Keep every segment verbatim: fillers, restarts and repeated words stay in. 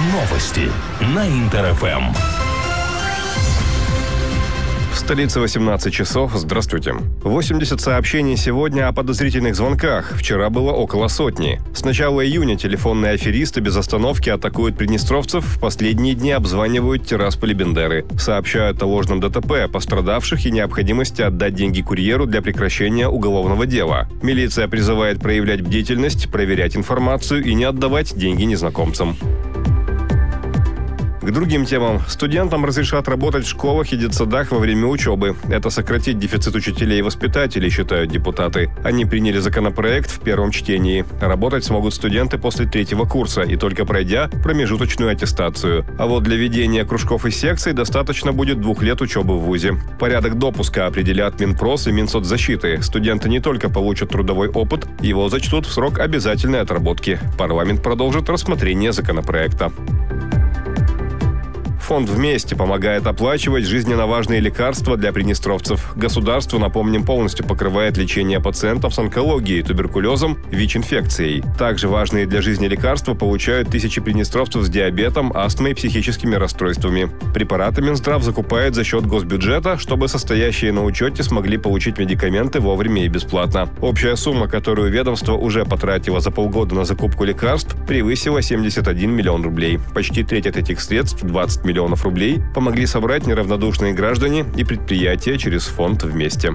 Новости на Интер-ФМ. В столице восемнадцать часов. Здравствуйте. восемьдесят сообщений сегодня о подозрительных звонках. Вчера было около сотни. С начала июня телефонные аферисты без остановки атакуют приднестровцев. В последние дни обзванивают Тирасполь и Бендеры. Сообщают о ложном ДТП, пострадавших и необходимости отдать деньги курьеру для прекращения уголовного дела. Милиция призывает проявлять бдительность, проверять информацию и не отдавать деньги незнакомцам. К другим темам. Студентам разрешат работать в школах и детсадах во время учебы. Это сократит дефицит учителей и воспитателей, считают депутаты. Они приняли законопроект в первом чтении. Работать смогут студенты после третьего курса и только пройдя промежуточную аттестацию. А вот для ведения кружков и секций достаточно будет двух лет учебы в вузе. Порядок допуска определят Минпрос и Минсоцзащиты. Студенты не только получат трудовой опыт, его зачтут в срок обязательной отработки. Парламент продолжит рассмотрение законопроекта. Фонд «Вместе» помогает оплачивать жизненно важные лекарства для приднестровцев. Государство, напомним, полностью покрывает лечение пациентов с онкологией, туберкулезом, ВИЧ-инфекцией. Также важные для жизни лекарства получают тысячи приднестровцев с диабетом, астмой и психическими расстройствами. Препараты Минздрав закупает за счет госбюджета, чтобы состоящие на учете смогли получить медикаменты вовремя и бесплатно. Общая сумма, которую ведомство уже потратило за полгода на закупку лекарств, превысила семьдесят один миллион рублей. Почти треть от этих средств, двадцать миллионов рублей, помогли собрать неравнодушные граждане и предприятия через фонд «Вместе».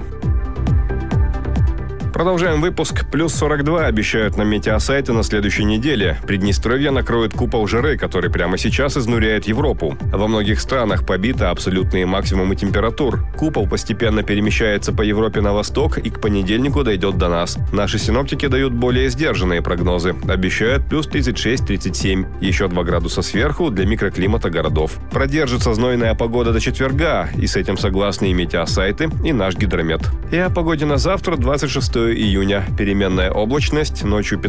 Продолжаем выпуск. Плюс сорок два обещают нам метеосайты на следующей неделе. Приднестровье накроет купол жары, который прямо сейчас изнуряет Европу. Во многих странах побиты абсолютные максимумы температур. Купол постепенно перемещается по Европе на восток и к понедельнику дойдет до нас. Наши синоптики дают более сдержанные прогнозы. Обещают плюс тридцать шесть - тридцать семь. Еще два градуса сверху для микроклимата городов. Продержится знойная погода до четверга, и с этим согласны и метеосайты, и наш гидромет. И о погоде на завтра, двадцать шестого июня. Переменная облачность, ночью